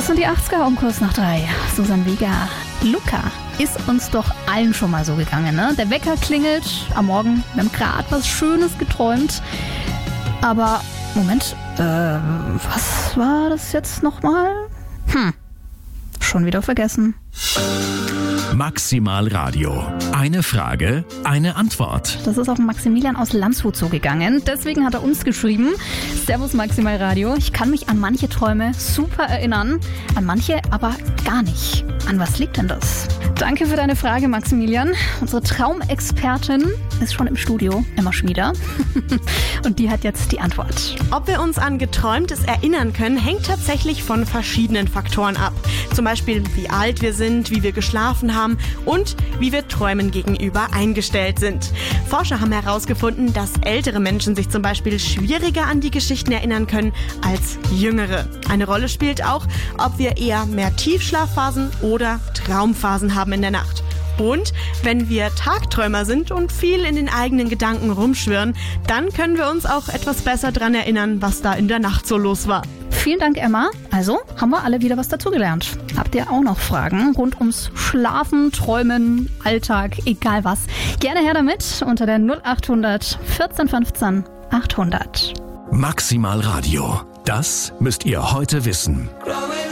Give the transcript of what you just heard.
Das sind die 80er um kurz nach 3. Susan Vega. Luca, ist uns doch allen schon mal so gegangen, ne? Der Wecker klingelt am Morgen, wir haben gerade was Schönes geträumt. Aber, Moment, was war das jetzt nochmal? Schon wieder vergessen. Maximal Radio. Eine Frage, eine Antwort. Das ist auf Maximilian aus Landshut so gegangen. Deswegen hat er uns geschrieben. Servus Maximal Radio. Ich kann mich an manche Träume super erinnern, an manche aber gar nicht. An was liegt denn das? Danke für deine Frage, Maximilian. Unsere Traumexpertin ist schon im Studio, Emma Schmieder. Und die hat jetzt die Antwort. Ob wir uns an Geträumtes erinnern können, hängt tatsächlich von verschiedenen Faktoren ab. Zum Beispiel, wie alt wir sind, wie wir geschlafen haben und wie wir Träumen gegenüber eingestellt sind. Forscher haben herausgefunden, dass ältere Menschen sich zum Beispiel schwieriger an die Geschichten erinnern können als jüngere. Eine Rolle spielt auch, ob wir eher mehr Tiefschlafphasen oder Traumphasen haben in der Nacht. Und wenn wir Tagträumer sind und viel in den eigenen Gedanken rumschwirren, dann können wir uns auch etwas besser dran erinnern, was da in der Nacht so los war. Vielen Dank, Emma. Also haben wir alle wieder was dazugelernt. Habt ihr auch noch Fragen rund ums Schlafen, Träumen, Alltag, egal was? Gerne her damit unter der 0800 14 15 800. Maximal Radio. Das müsst ihr heute wissen.